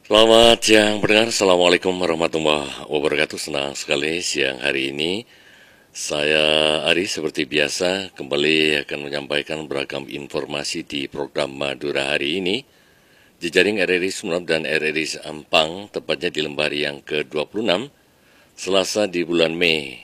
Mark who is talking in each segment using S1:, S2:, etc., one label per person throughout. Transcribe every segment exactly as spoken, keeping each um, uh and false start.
S1: Selamat siang pendengar, Assalamualaikum warahmatullahi wabarakatuh. Senang sekali siang hari ini saya Ari seperti biasa kembali akan menyampaikan beragam informasi di program Madura hari ini. Jejaring R R I Sumeneb dan R R I Sampang tepatnya di lembar yang ke dua puluh enam Selasa di bulan Mei.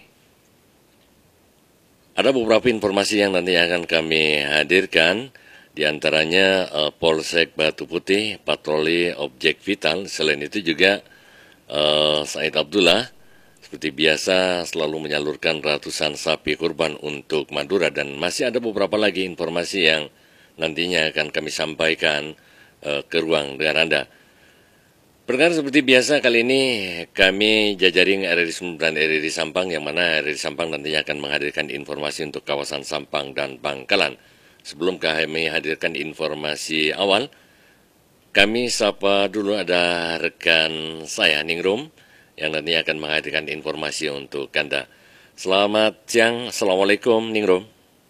S1: Ada beberapa informasi yang nanti akan kami hadirkan. Di antaranya uh, Polsek Batu Putih, patroli objek vital. Selain itu juga uh, Said Abdullah seperti biasa selalu menyalurkan ratusan sapi kurban untuk Madura. Dan masih ada beberapa lagi informasi yang nantinya akan kami sampaikan uh, ke ruang dengan Anda. Pendengar seperti biasa kali ini kami jajaring R R I Sumeneb dan R R I Sampang, yang mana R R I Sampang nantinya akan menghadirkan informasi untuk kawasan Sampang dan Bangkalan. Sebelum kami hadirkan informasi awal, kami sapa dulu ada rekan saya, Ningrum, yang nantinya akan menghadirkan informasi untuk Anda. Selamat siang, Assalamualaikum Ningrum.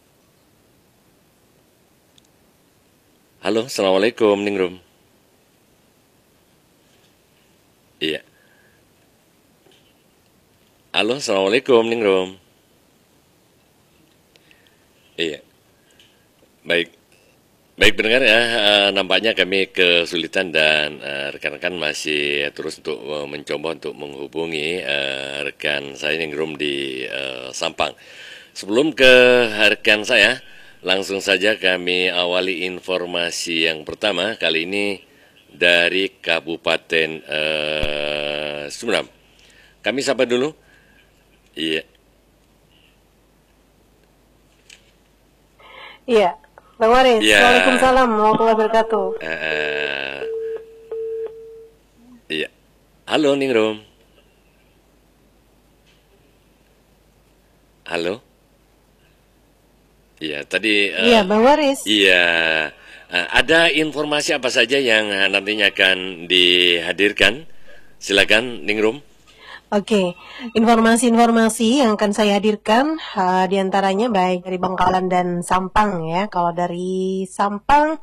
S1: Halo, Assalamualaikum Ningrum. Iya. Halo, Assalamualaikum Ningrum. Iya. Baik, baik pendengar ya, eh, nampaknya kami kesulitan dan eh, rekan-rekan masih terus untuk eh, mencoba untuk menghubungi eh, rekan saya yang room di eh, Sampang. Sebelum ke rekan saya, langsung saja kami awali informasi yang pertama kali ini dari Kabupaten eh, Sumeneb. Kami sapa dulu. Iya,
S2: Iya, Bang Waris.
S1: iya,
S2: Waalaikumsalam warahmatullahi wabarakatuh.
S1: eh, iya. Halo Ningrum. Halo. Iya, tadi
S2: Iya,
S1: eh,
S2: Bang Waris.
S1: iya eh, ada informasi apa saja yang eh, nantinya akan dihadirkan? Silakan, Ningrum.
S2: Oke, informasi-informasi yang akan saya hadirkan uh, diantaranya baik dari Bangkalan dan Sampang ya. Kalau dari Sampang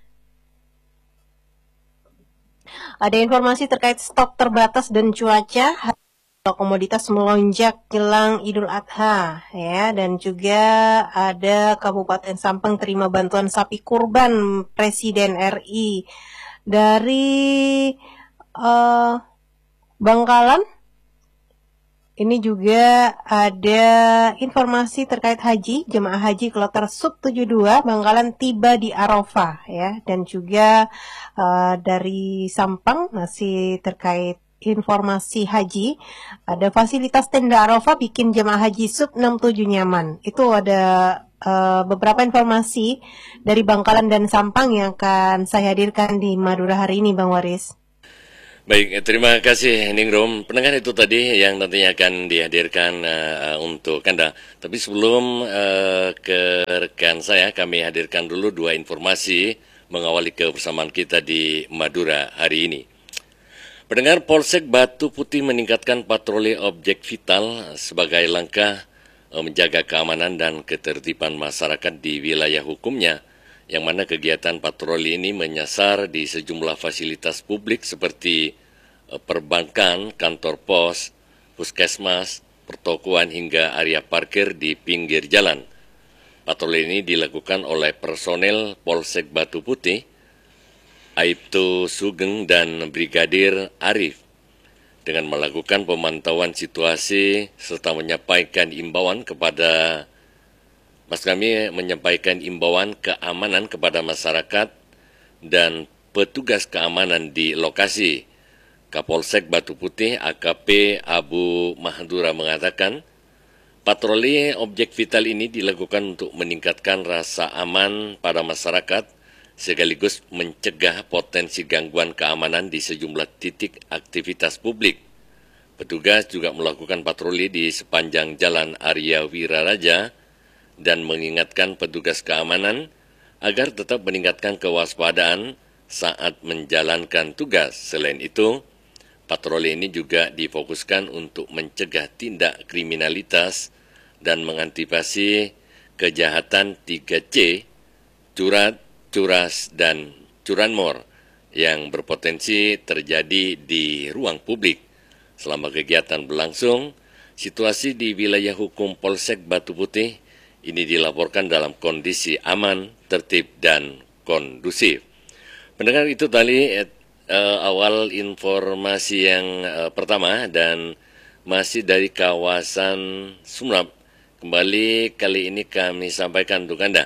S2: ada informasi terkait stok terbatas dan cuaca. Komoditas melonjak jelang Idul Adha ya, dan juga ada Kabupaten Sampang terima bantuan sapi kurban Presiden R I. Dari uh, Bangkalan ini juga ada informasi terkait haji, jemaah haji kloter sub tujuh puluh dua Bangkalan tiba di Arafah ya, dan juga uh, dari Sampang masih terkait informasi haji, ada fasilitas tenda Arafah bikin jemaah haji sub enam puluh tujuh nyaman. Itu ada uh, beberapa informasi dari Bangkalan dan Sampang yang akan saya hadirkan di Madura hari ini, Bang Waris.
S1: Baik, terima kasih Ningrum. Pendengar itu tadi yang nantinya akan dihadirkan uh, untuk Anda. Tapi sebelum uh, ke rekan saya, kami hadirkan dulu dua informasi mengawali kebersamaan kita di Madura hari ini. Pendengar, Polsek Batu Putih meningkatkan patroli objek vital sebagai langkah uh, menjaga keamanan dan ketertiban masyarakat di wilayah hukumnya, yang mana kegiatan patroli ini menyasar di sejumlah fasilitas publik seperti eh, perbankan, kantor pos, puskesmas, pertokoan hingga area parkir di pinggir jalan. Patroli ini dilakukan oleh personel Polsek Batu Putih, Aibtu Sugeng dan Brigadir Arif, dengan melakukan pemantauan situasi serta menyampaikan imbauan kepada Mas kami menyampaikan imbauan keamanan kepada masyarakat dan petugas keamanan di lokasi. Kapolsek Batu Putih A K P Abu Mahdura mengatakan, patroli objek vital ini dilakukan untuk meningkatkan rasa aman pada masyarakat sekaligus mencegah potensi gangguan keamanan di sejumlah titik aktivitas publik. Petugas juga melakukan patroli di sepanjang Jalan Arya Wiraraja dan mengingatkan petugas keamanan agar tetap meningkatkan kewaspadaan saat menjalankan tugas. Selain itu, patroli ini juga difokuskan untuk mencegah tindak kriminalitas dan mengantisipasi kejahatan tiga C, curat, curas, dan curanmor, yang berpotensi terjadi di ruang publik. Selama kegiatan berlangsung, situasi di wilayah hukum Polsek Batu Putih ini dilaporkan dalam kondisi aman, tertib, dan kondusif. Pendengar, itu tadi eh, awal informasi yang eh, pertama, dan masih dari kawasan Sumeneb. Kembali kali ini kami sampaikan untuk Anda.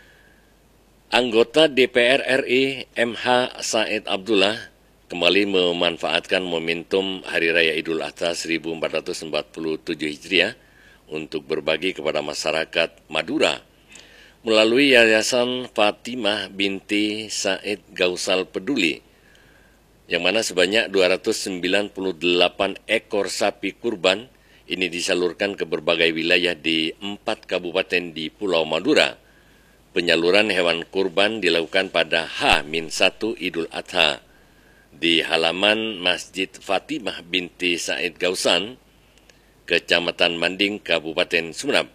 S1: Anggota D P R R I M H Said Abdullah kembali memanfaatkan momentum Hari Raya Idul Adha seribu empat ratus empat puluh tujuh Hijriah untuk berbagi kepada masyarakat Madura melalui Yayasan Fatimah binti Said Gausal Peduli, yang mana sebanyak dua ratus sembilan puluh delapan ekor sapi kurban ini disalurkan ke berbagai wilayah di empat kabupaten di Pulau Madura. Penyaluran hewan kurban dilakukan pada H satu Idul Adha di halaman Masjid Fatimah binti Said Gausan, Kecamatan Manding, Kabupaten Sumeneb.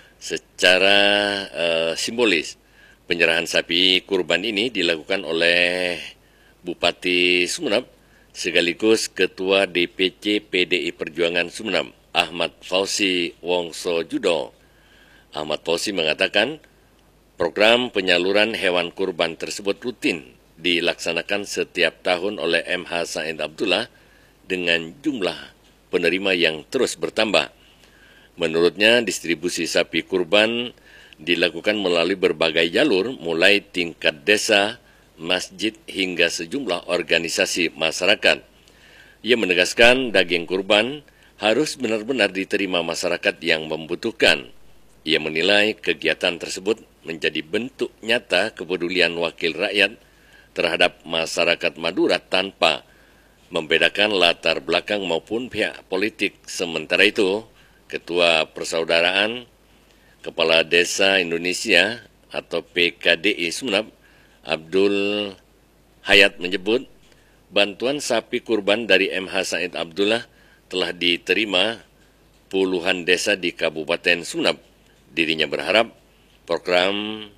S1: Secara uh, simbolis, penyerahan sapi kurban ini dilakukan oleh Bupati Sumeneb sekaligus Ketua D P C P D I Perjuangan Sumeneb, Ahmad Fauzi Wongso Judo. Ahmad Fauzi mengatakan program penyaluran hewan kurban tersebut rutin dilaksanakan setiap tahun oleh M H Said Abdullah dengan jumlah penerima yang terus bertambah. Menurutnya, distribusi sapi kurban dilakukan melalui berbagai jalur, mulai tingkat desa, masjid, hingga sejumlah organisasi masyarakat. Ia menegaskan daging kurban harus benar-benar diterima masyarakat yang membutuhkan. Ia menilai kegiatan tersebut menjadi bentuk nyata kepedulian wakil rakyat terhadap masyarakat Madura tanpa membedakan latar belakang maupun pihak politik. Sementara itu, Ketua Persaudaraan Kepala Desa Indonesia atau P K D I Sumeneb, Abdul Hayat, menyebut bantuan sapi kurban dari M H Said Abdullah telah diterima puluhan desa di Kabupaten Sumeneb. Dirinya berharap program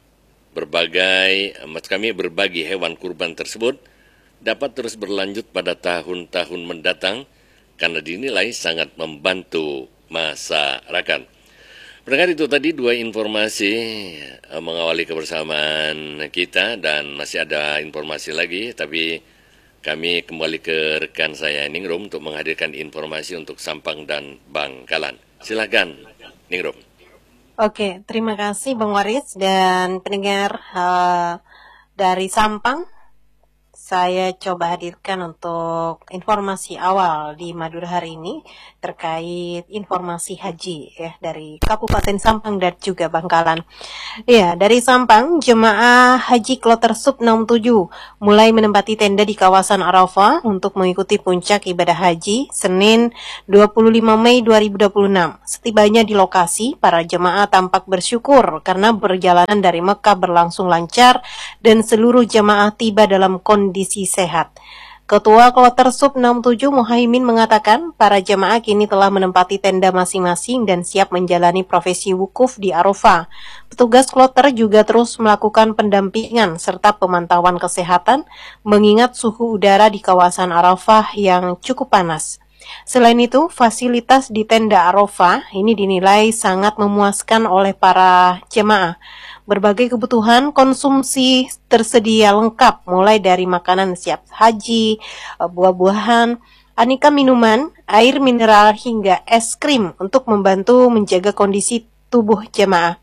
S1: berbagai maksud kami berbagi hewan kurban tersebut dapat terus berlanjut pada tahun-tahun mendatang karena dinilai sangat membantu masyarakat. Pendengar, itu tadi dua informasi eh, mengawali kebersamaan kita, dan masih ada informasi lagi, tapi kami kembali ke rekan saya Ningrum untuk menghadirkan informasi untuk Sampang dan Bangkalan. Silakan Ningrum.
S2: Oke, terima kasih Bang Waris dan pendengar uh, dari Sampang. Saya coba hadirkan untuk informasi awal di Madura hari ini terkait informasi haji ya dari Kabupaten Sampang dan juga Bangkalan. Ya, dari Sampang, jemaah haji kloter sub enam tujuh mulai menempati tenda di kawasan Arafah untuk mengikuti puncak ibadah haji Senin dua puluh lima Mei dua ribu dua puluh enam. Setibanya di lokasi, para jemaah tampak bersyukur karena perjalanan dari Mekah berlangsung lancar dan seluruh jemaah tiba dalam kondisi sehat. Ketua Kloter Sub enam tujuh Muhaimin mengatakan para jemaah kini telah menempati tenda masing-masing dan siap menjalani profesi wukuf di Arafah. Petugas kloter juga terus melakukan pendampingan serta pemantauan kesehatan mengingat suhu udara di kawasan Arafah yang cukup panas. Selain itu, fasilitas di tenda Arafah ini dinilai sangat memuaskan oleh para jemaah. Berbagai kebutuhan konsumsi tersedia lengkap, mulai dari makanan siap haji, buah-buahan, aneka minuman, air mineral, hingga es krim untuk membantu menjaga kondisi tubuh jemaah.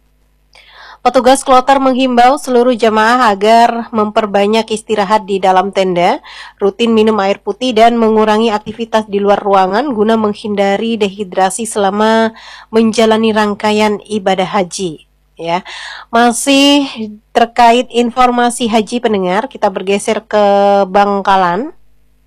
S2: Petugas kloter menghimbau seluruh jemaah agar memperbanyak istirahat di dalam tenda, rutin minum air putih, dan mengurangi aktivitas di luar ruangan guna menghindari dehidrasi selama menjalani rangkaian ibadah haji. Ya, masih terkait informasi haji pendengar, kita bergeser ke Bangkalan.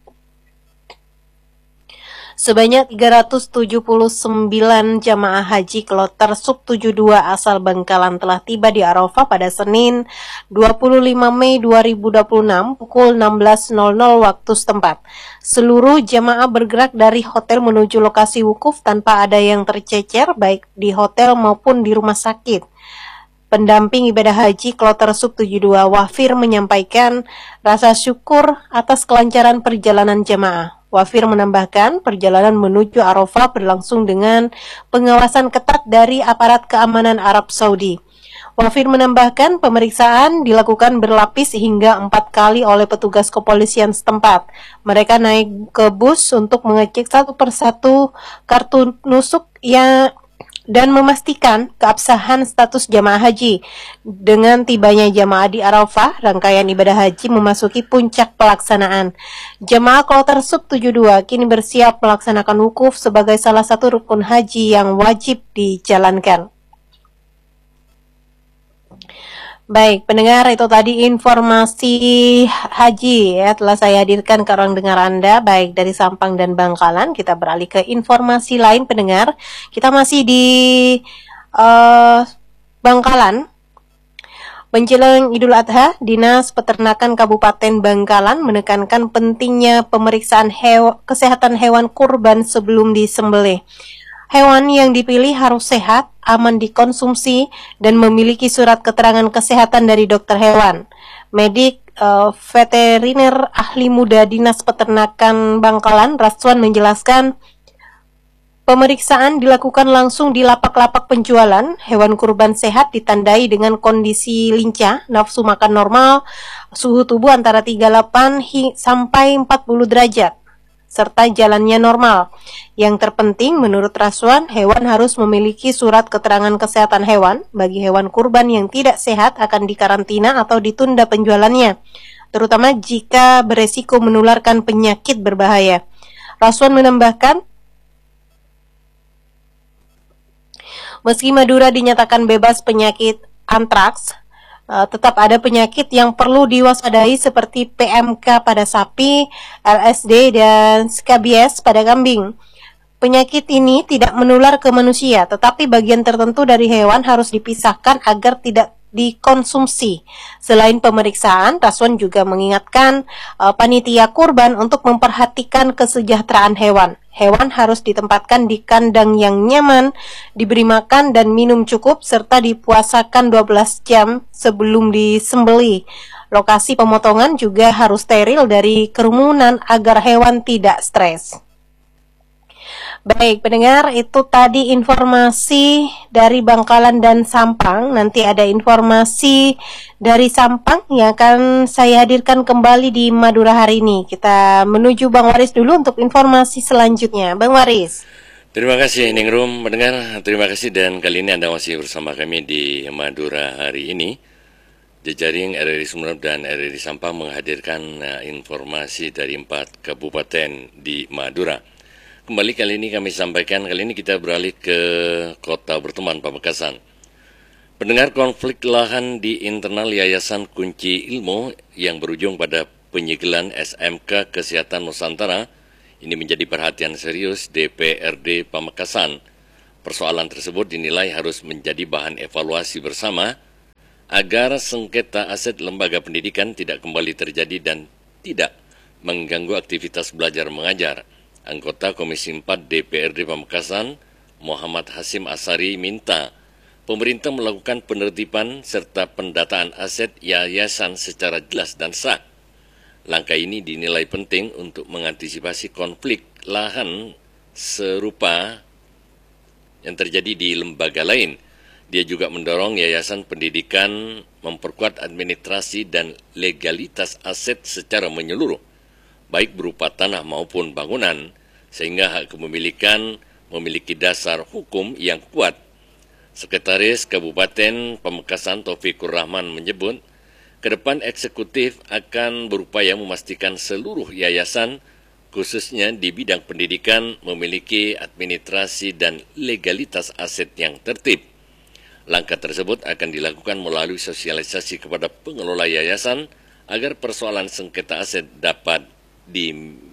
S2: Sebanyak tiga ratus tujuh puluh sembilan jamaah haji kloter sub tujuh puluh dua asal Bangkalan telah tiba di Arafah pada Senin dua puluh lima Mei dua ribu dua puluh enam pukul enam belas waktu setempat. Seluruh jamaah bergerak dari hotel menuju lokasi wukuf tanpa ada yang tercecer baik di hotel maupun di rumah sakit. Pendamping ibadah haji Kloter Sub tujuh puluh dua Wafir menyampaikan rasa syukur atas kelancaran perjalanan jemaah. Wafir menambahkan perjalanan menuju Arafah berlangsung dengan pengawasan ketat dari aparat keamanan Arab Saudi. Wafir menambahkan pemeriksaan dilakukan berlapis hingga empat kali oleh petugas kepolisian setempat. Mereka naik ke bus untuk mengecek satu persatu kartu nusuk yang dan memastikan keabsahan status jamaah haji. Dengan tibanya jamaah di Arafah, rangkaian ibadah haji memasuki puncak pelaksanaan. Jamaah Kloter Sub tujuh puluh dua kini bersiap melaksanakan wukuf sebagai salah satu rukun haji yang wajib dijalankan. Baik, pendengar, itu tadi informasi haji ya telah saya hadirkan ke ruang dengar Anda baik dari Sampang dan Bangkalan. Kita beralih ke informasi lain, pendengar. Kita masih di uh, Bangkalan. Menjelang Idul Adha, Dinas Peternakan Kabupaten Bangkalan menekankan pentingnya pemeriksaan hew- kesehatan hewan kurban sebelum disembelih. Hewan yang dipilih harus sehat, aman dikonsumsi, dan memiliki surat keterangan kesehatan dari dokter hewan. Medik uh, veteriner ahli muda Dinas Peternakan Bangkalan, Raswan, menjelaskan pemeriksaan dilakukan langsung di lapak-lapak penjualan. Hewan kurban sehat ditandai dengan kondisi lincah, nafsu makan normal, suhu tubuh antara tiga puluh delapan sampai empat puluh derajat, serta jalannya normal. Yang terpenting menurut Raswan, hewan harus memiliki surat keterangan kesehatan hewan. Bagi hewan kurban yang tidak sehat akan dikarantina atau ditunda penjualannya, terutama jika beresiko menularkan penyakit berbahaya. Raswan menambahkan, meski Madura dinyatakan bebas penyakit antraks, Uh, tetap ada penyakit yang perlu diwaspadai seperti P M K pada sapi, L S D, dan skabies pada kambing. Penyakit ini tidak menular ke manusia, tetapi bagian tertentu dari hewan harus dipisahkan agar tidak dikonsumsi. Selain pemeriksaan, Raswan juga mengingatkan uh, panitia kurban untuk memperhatikan kesejahteraan hewan. Hewan harus ditempatkan di kandang yang nyaman, diberi makan dan minum cukup, serta dipuasakan dua belas jam sebelum disembelih. Lokasi pemotongan juga harus steril dari kerumunan agar hewan tidak stres. Baik, pendengar, itu tadi informasi dari Bangkalan dan Sampang. Nanti ada informasi dari Sampang yang akan saya hadirkan kembali di Madura hari ini. Kita menuju Bang Waris dulu untuk informasi selanjutnya. Bang Waris.
S1: Terima kasih Ningrum, pendengar. Terima kasih, dan kali ini Anda masih bersama kami di Madura hari ini. Jejaring R R I Sumeneb dan R R I Sampang menghadirkan uh, informasi dari empat kabupaten di Madura. Kembali kali ini kami sampaikan, kali ini kita beralih ke Kota Berteman, Pamekasan. Pendengar, konflik lahan di internal Yayasan Kunci Ilmu yang berujung pada penyegelan S M K Kesehatan Nusantara ini menjadi perhatian serius D P R D Pamekasan. Persoalan tersebut dinilai harus menjadi bahan evaluasi bersama agar sengketa aset lembaga pendidikan tidak kembali terjadi dan tidak mengganggu aktivitas belajar mengajar. Anggota Komisi empat D P R D Pamekasan, Muhammad Hasim Asari, minta pemerintah melakukan penertiban serta pendataan aset yayasan secara jelas dan sah. Langkah ini dinilai penting untuk mengantisipasi konflik lahan serupa yang terjadi di lembaga lain. Dia juga mendorong yayasan pendidikan memperkuat administrasi dan legalitas aset secara menyeluruh, baik berupa tanah maupun bangunan, sehingga hak kepemilikan memiliki dasar hukum yang kuat. Sekretaris Kabupaten Pamekasan Taufikur Rahman menyebut, ke depan eksekutif akan berupaya memastikan seluruh yayasan, khususnya di bidang pendidikan, memiliki administrasi dan legalitas aset yang tertib. Langkah tersebut akan dilakukan melalui sosialisasi kepada pengelola yayasan agar persoalan sengketa aset dapat di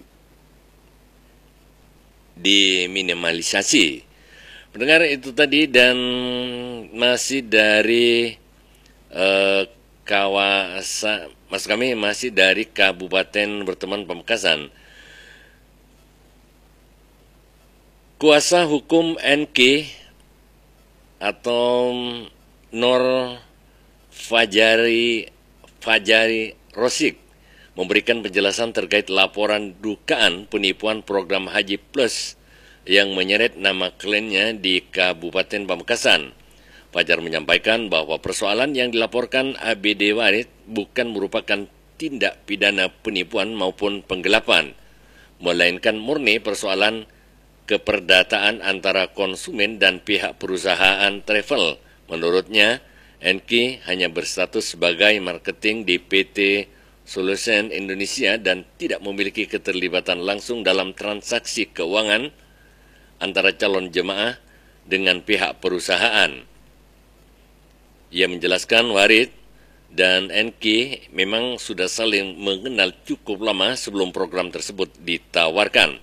S1: diminimalisasi. Pendengar, itu tadi, dan masih dari eh, kawasan, mas kami masih dari Kabupaten Berteman Pamekasan. Kuasa hukum N K atau Nur Fajari Fajari Rosik memberikan penjelasan terkait laporan dugaan penipuan program Haji Plus yang menyeret nama kliennya di Kabupaten Pamekasan. Fajar menyampaikan bahwa persoalan yang dilaporkan A B D Warid bukan merupakan tindak pidana penipuan maupun penggelapan, melainkan murni persoalan keperdataan antara konsumen dan pihak perusahaan travel. Menurutnya, N K hanya berstatus sebagai marketing di P T Solution Indonesia dan tidak memiliki keterlibatan langsung dalam transaksi keuangan antara calon jemaah dengan pihak perusahaan. Ia menjelaskan Warid dan N K memang sudah saling mengenal cukup lama sebelum program tersebut ditawarkan.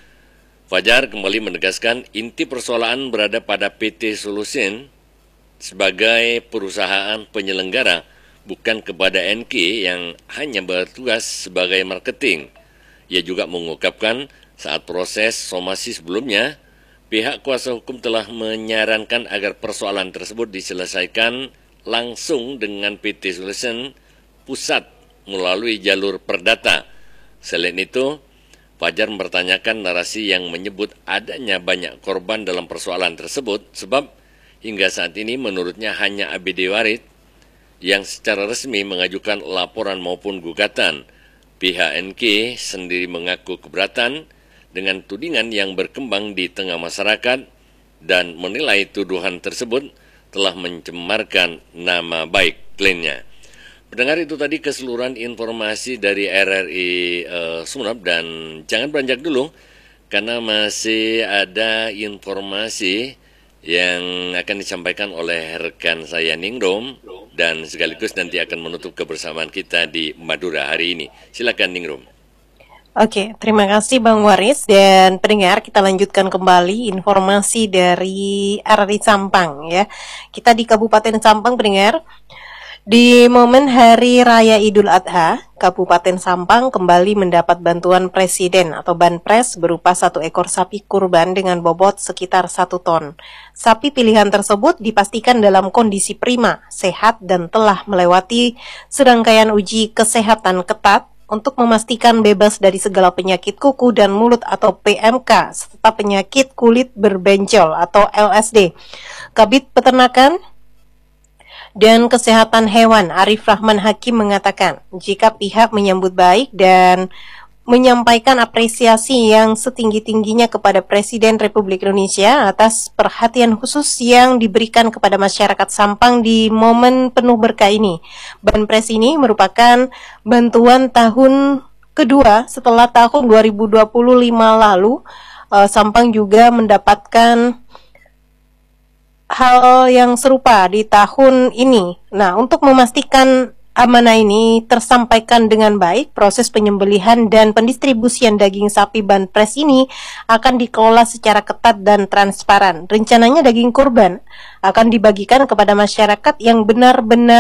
S1: Fajar kembali menegaskan inti persoalan berada pada P T Solution sebagai perusahaan penyelenggara, bukan kepada N K yang hanya bertugas sebagai marketing. Ia juga mengungkapkan saat proses somasi sebelumnya, pihak kuasa hukum telah menyarankan agar persoalan tersebut diselesaikan langsung dengan P T Solution pusat melalui jalur perdata. Selain itu, Fajar mempertanyakan narasi yang menyebut adanya banyak korban dalam persoalan tersebut sebab hingga saat ini menurutnya hanya A B D Warid yang secara resmi mengajukan laporan maupun gugatan. Pihak N K sendiri mengaku keberatan dengan tudingan yang berkembang di tengah masyarakat dan menilai tuduhan tersebut telah mencemarkan nama baik kliennya. Pendengar, itu tadi keseluruhan informasi dari R R I uh, Sumeneb, dan jangan beranjak dulu karena masih ada informasi yang akan disampaikan oleh rekan saya Ningrum dan sekaligus nanti akan menutup kebersamaan kita di Madura hari ini. Silakan Ningrum.
S2: Oke, terima kasih Bang Waris, dan pendengar, kita lanjutkan kembali informasi dari R R I Sampang ya. Kita di Kabupaten Sampang, pendengar. Di momen Hari Raya Idul Adha, Kabupaten Sampang kembali mendapat bantuan Presiden atau Banpres berupa satu ekor sapi kurban dengan bobot sekitar satu ton. Sapi pilihan tersebut dipastikan dalam kondisi prima, sehat, dan telah melewati serangkaian uji kesehatan ketat untuk memastikan bebas dari segala penyakit kuku dan mulut atau P M K, serta penyakit kulit berbenjol atau L S D. Kabid Peternakan dan Kesehatan Hewan Arif Rahman Hakim mengatakan, jika pihak menyambut baik dan menyampaikan apresiasi yang setinggi-tingginya kepada Presiden Republik Indonesia atas perhatian khusus yang diberikan kepada masyarakat Sampang di momen penuh berkah ini. Banpres ini merupakan bantuan tahun kedua setelah tahun dua ribu dua puluh lima lalu. uh, Sampang juga mendapatkan hal yang serupa di tahun ini. Nah, untuk memastikan amanah ini tersampaikan dengan baik, proses penyembelihan dan pendistribusian daging sapi Banpres ini akan dikelola secara ketat dan transparan. Rencananya daging kurban akan dibagikan kepada masyarakat yang benar-benar